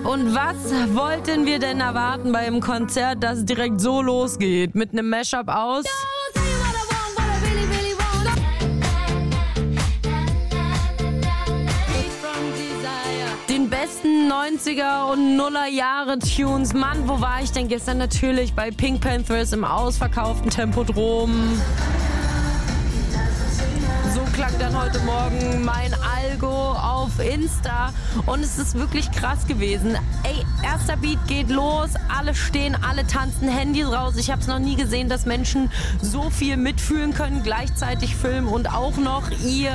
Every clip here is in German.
Und was wollten wir denn erwarten bei einem Konzert, das direkt so losgeht? Mit einem Mashup aus den besten 90er und 0er Jahre Tunes. Mann, wo war ich denn gestern? Natürlich bei Pink Panthers im ausverkauften Tempodrom. So klang dann heute Morgen mein Algo auf Insta und es ist wirklich krass gewesen. Ey, erster Beat geht los, alle stehen, alle tanzen, Handys raus. Ich habe es noch nie gesehen, dass Menschen so viel mitfühlen können, gleichzeitig filmen und auch noch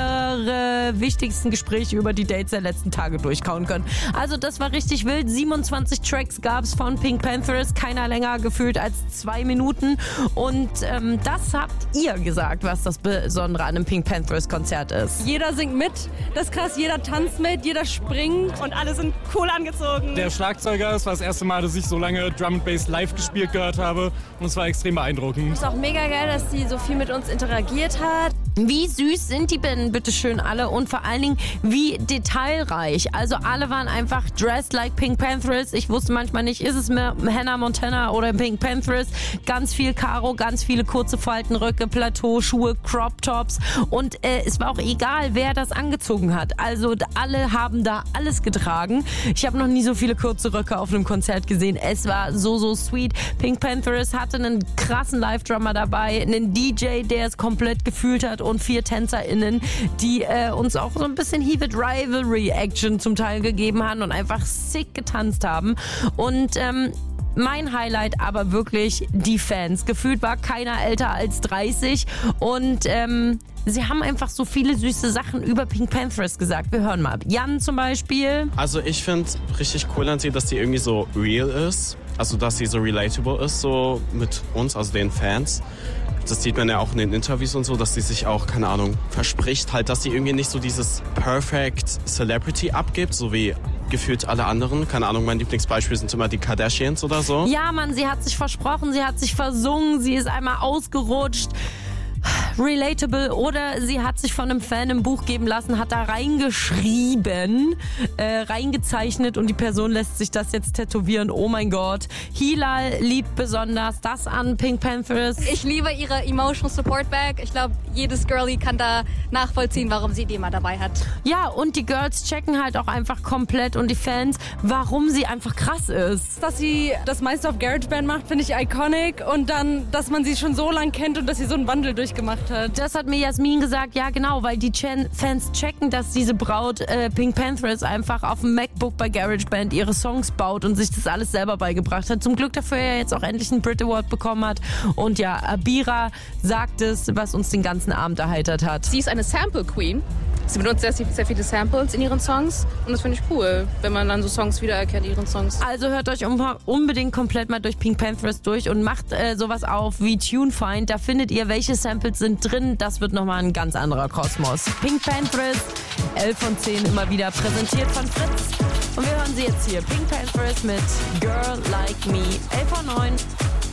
ihre wichtigsten Gespräche über die Dates der letzten Tage durchkauen können. Also das war richtig wild. 27 Tracks gab es von Pink Panthers, keiner länger gefühlt als 2 Minuten. Und das habt ihr gesagt, was das Besondere an einem Pink Panthers Konzert ist. Jeder singt mit, das ist krass, jeder tanzt mit, jeder springt und alle sind cool angezogen. Der Schlagzeuger, es war das erste Mal, dass ich so lange Drum and Bass live gespielt gehört habe und es war extrem beeindruckend. Es ist auch mega geil, dass sie so viel mit uns interagiert hat. Wie süß sind die denn bitte schön alle und vor allen Dingen wie detailreich. Also alle waren einfach dressed like Pink Panthers. Ich wusste manchmal nicht, ist es Hannah Montana oder Pink Panthers. Ganz viel Karo, ganz viele kurze Faltenröcke, Plateauschuhe, Crop Tops und es war auch egal, wer das angezogen hat. Also alle haben da alles getragen. Ich habe noch nie so viele kurze Röcke auf einem Konzert gesehen. Es war so sweet. Pink Panthers hatte einen krassen Live-Drummer dabei, einen DJ, der es komplett gefühlt hat und 4 TänzerInnen, die uns auch so ein bisschen Heated Rivalry-Action zum Teil gegeben haben und einfach sick getanzt haben. Und mein Highlight aber wirklich die Fans. Gefühlt war keiner älter als 30 und sie haben einfach so viele süße Sachen über Pink Panthers gesagt. Wir hören mal. Jan zum Beispiel. Also ich finde richtig cool an sie, dass sie irgendwie so real ist. Also dass sie so relatable ist, so mit uns, also den Fans. Das sieht man ja auch in den Interviews und so, dass sie sich auch, keine Ahnung, verspricht halt, dass sie irgendwie nicht so dieses Perfect Celebrity abgibt, so wie gefühlt alle anderen. Keine Ahnung, mein Lieblingsbeispiel sind immer die Kardashians oder so. Ja, Mann, sie hat sich versprochen, sie hat sich versungen, sie ist einmal ausgerutscht. Relatable oder sie hat sich von einem Fan ein Buch geben lassen, hat da reingeschrieben, reingezeichnet und die Person lässt sich das jetzt tätowieren. Oh mein Gott. Hilal liebt besonders das an Pink Panthers. Ich liebe ihre Emotional Support Bag. Ich glaube, jedes Girlie kann da nachvollziehen, warum sie die immer dabei hat. Ja, und die Girls checken halt auch einfach komplett und die Fans, warum sie einfach krass ist. Dass sie das meiste auf GarageBand macht, finde ich iconic und dann, dass man sie schon so lange kennt und dass sie so einen Wandel durchgemacht hat. Das hat mir Jasmin gesagt, ja genau, weil die Fans checken, dass diese Braut Pink Panthers einfach auf dem MacBook bei GarageBand ihre Songs baut und sich das alles selber beigebracht hat. Zum Glück dafür ja jetzt auch endlich einen Brit Award bekommen hat. Und ja, Abira sagt es, was uns den ganzen Abend erheitert hat. Sie ist eine Sample Queen. Sie benutzt sehr viele Samples in ihren Songs und das finde ich cool, wenn man dann so Songs wiedererkennt, ihren Songs. Also hört euch unbedingt komplett mal durch Pink Panthers durch und macht sowas auf wie TuneFind. Da findet ihr, welche Samples sind drin. Das wird nochmal ein ganz anderer Kosmos. Pink Panthers, 11 von 10 immer wieder präsentiert von Fritz. Und wir hören sie jetzt hier. Pink Panthers mit Girl Like Me, 11 von 9.